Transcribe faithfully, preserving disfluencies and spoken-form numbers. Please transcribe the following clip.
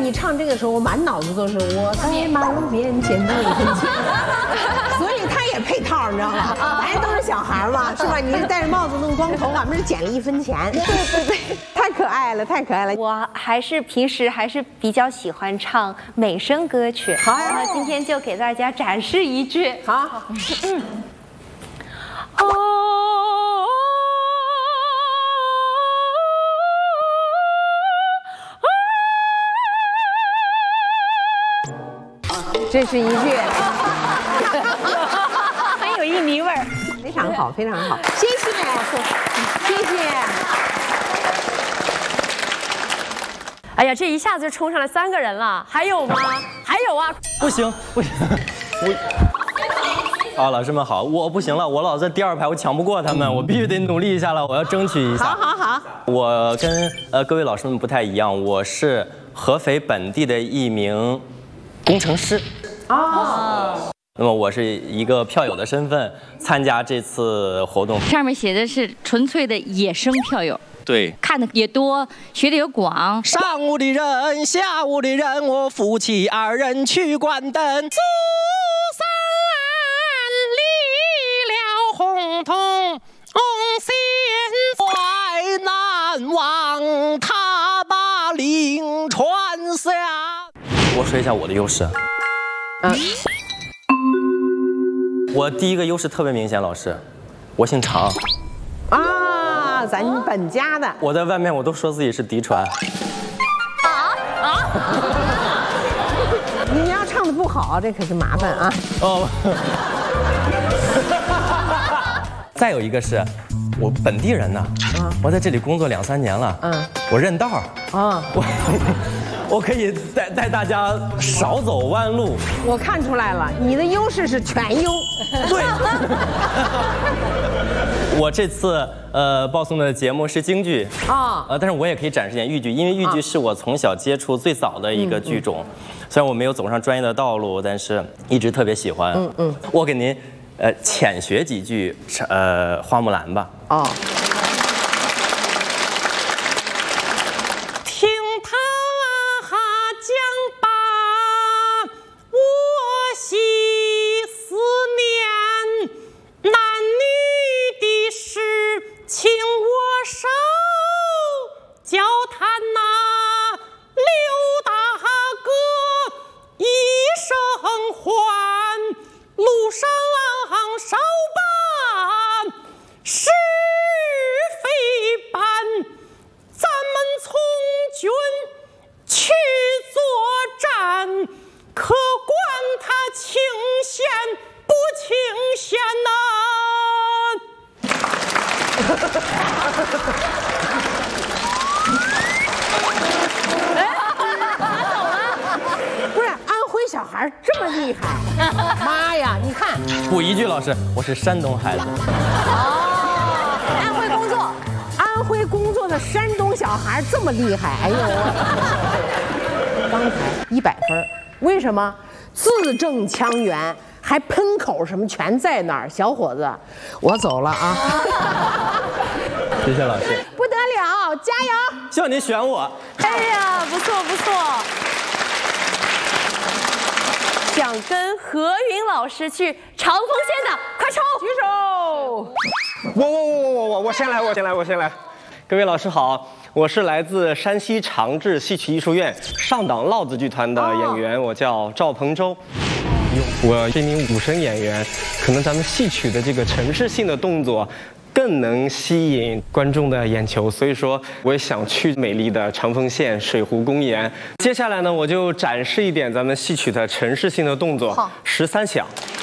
你唱这个时候，我满脑子都是我在马路边捡到一分钱，所以他也配套，你知道吗？反正都是小孩嘛，是吧？你戴着帽子弄光头，俺们是捡了一分钱。对对对，太可爱了，太可爱了。 我还是平时还是比较喜欢唱美声歌曲。 好呀， 那今天就给大家展示一句。 好。 嗯。哦。 这是一句， 很有艺名味儿， 非常好，非常好，谢谢，谢谢。 哎呀，这一下子就冲上来三个人了，还有吗？还有啊？ 不行，不行，我。啊，老师们好，我不行了，我老在第二排，我抢不过他们，我必须得努力一下了，我要争取一下。 好好好， 我跟呃各位老师们不太一样，我是合肥本地的一名工程师。 哦，那么我是一个票友的身份参加这次活动。 上面写的是纯粹的野生票友， 对， 看的也多，学的也广。 上午的人，下午的人，我夫妻二人去关灯。祖山离了洪洞，心怀难忘，他把令传下。 我说一下我的优势。 嗯，我第一个优势特别明显，老师，我姓常。 啊，咱本家的。 我在外面我都说自己是嫡传。 啊啊！你要唱的不好，这可是麻烦啊。哦。 再有一个是，我本地人呢，嗯、我在这里工作两三年了，嗯，我认道儿啊，我。我可以带带大家少走弯路。 我看出来了，你的优势是全优。 对。我这次呃报送的节目是京剧啊，呃，但是我也可以展示点豫剧，因为豫剧是我从小接触最早的一个剧种。嗯嗯、虽然我没有走上专业的道路，但是一直特别喜欢。嗯嗯。我给您呃浅学几句呃花木兰吧。哦。 不是安徽小孩这么厉害，妈呀！你看， 补一句，老师，我是山东孩子。 哦，安徽工作，安徽工作的山东小孩这么厉害，哎呦！刚才一百分，为什么？字正腔圆，还喷口什么全在那儿，小伙子，我走了啊！ 谢谢老师， 不得了，加油！ 希望您选我。 哎呀，不错不错。想跟何云老师去长丰县的，快冲！ 举手！ 我我我我我我我先来，我先来，我先来。各位老师好，我是来自山西长治戏曲艺术院上党烙子剧团的演员，我叫赵鹏洲。我是一名武生演员，可能咱们戏曲的这个城市性的动作更能吸引观众的眼球，所以说我也想去美丽的长丰县水湖公园。接下来呢，我就展示一点咱们戏曲的城市性的动作，十三响。